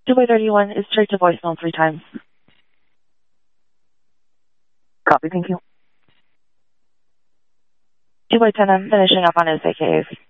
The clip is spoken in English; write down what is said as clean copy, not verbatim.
2x31 is straight to voicemail 3 times. Copy, thank you. 2x10, I'm finishing up on his AKAs.